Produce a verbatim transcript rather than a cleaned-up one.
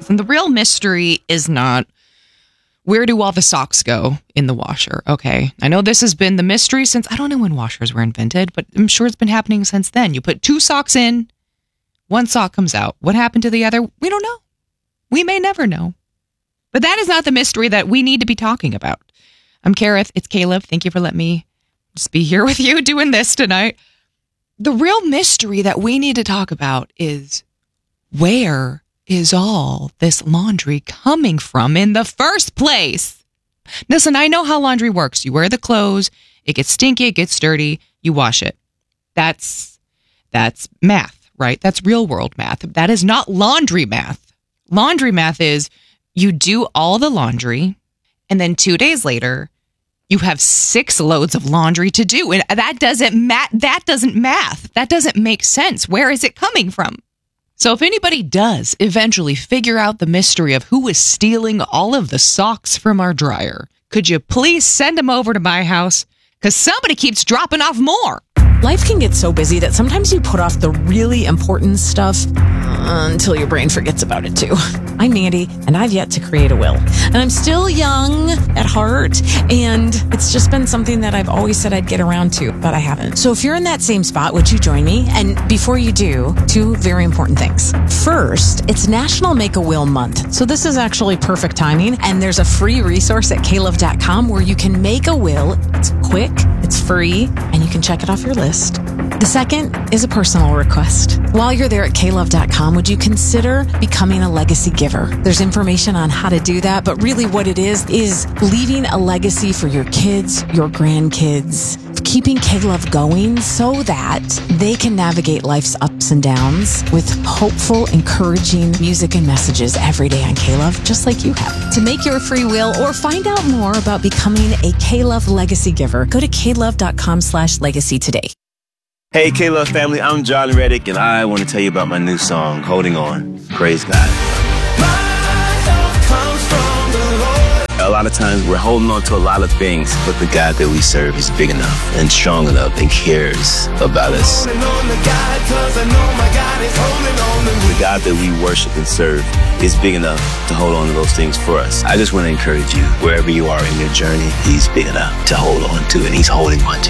Listen, the real mystery is not where do all the socks go in the washer, okay? I know this has been the mystery since, I don't know when washers were invented, but I'm sure it's been happening since then. You put two socks in, one sock comes out. What happened to the other? We don't know. We may never know. But that is not the mystery that we need to be talking about. I'm Kareth. It's Caleb. Thank you for letting me just be here with you doing this tonight. The real mystery that we need to talk about is where is all this laundry coming from in the first place? Listen, I know how laundry works. You wear the clothes, it gets stinky, it gets dirty, you wash it. That's that's math, right? That's real world math. That is not laundry math. Laundry math is you do all the laundry, and then two days later, you have six loads of laundry to do. And that doesn't ma- that doesn't math. That doesn't make sense. Where is it coming from? So if anybody does eventually figure out the mystery of who is stealing all of the socks from our dryer, could you please send them over to my house? Because somebody keeps dropping off more. Life can get so busy that sometimes you put off the really important stuff uh, until your brain forgets about it too. I'm Mandy, and I've yet to create a will. And I'm still young at heart, and it's just been something that I've always said I'd get around to, but I haven't. So if you're in that same spot, would you join me? And before you do, two very important things. First, it's National Make a Will Month. So this is actually perfect timing, and there's a free resource at K Love dot com where you can make a will. It's quick, it's free, and you can check it off your list. The second is a personal request. While you're there at K Love dot com, would you consider becoming a legacy giver? There's information on how to do that, but really what it is, is leaving a legacy for your kids, your grandkids, keeping K-Love going so that they can navigate life's ups and downs with hopeful, encouraging music and messages every day on K-Love, just like you have. To make your free will or find out more about becoming a K-Love legacy giver, go to K Love dot com slash legacy today. Hey, K-Love family, I'm John Reddick, and I want to tell you about my new song, Holding On. Praise God. A lot of times we're holding on to a lot of things, but the God that we serve is big enough and strong enough and cares about us. The God that we worship and serve is big enough to hold on to those things for us. I just want to encourage you, wherever you are in your journey, He's big enough to hold on to, and He's holding on to you.